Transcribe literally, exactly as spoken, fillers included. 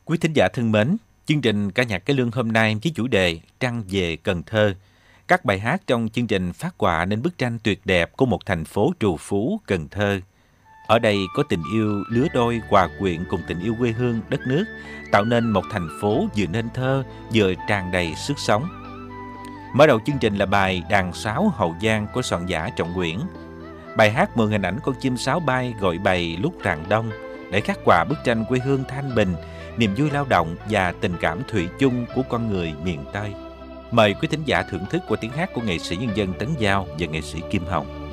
Quý thính giả thân mến, chương trình ca nhạc cải lương hôm nay với chủ đề Trăng về Cần Thơ. Các bài hát trong chương trình phát họa nên bức tranh tuyệt đẹp của một thành phố trù phú Cần Thơ. Ở đây có tình yêu lứa đôi hòa quyện cùng tình yêu quê hương đất nước, tạo nên một thành phố vừa nên thơ vừa tràn đầy sức sống. Mở đầu chương trình là bài Đàn sáo Hậu Giang của soạn giả Trọng Nguyễn. Bài hát mượn hình ảnh con chim sáo bay gọi bầy lúc rạng đông để khắc họa bức tranh quê hương thanh bình, niềm vui lao động và tình cảm thủy chung của con người miền Tây. Mời quý thính giả thưởng thức qua tiếng hát của nghệ sĩ nhân dân Tấn Giao và nghệ sĩ Kim Hồng.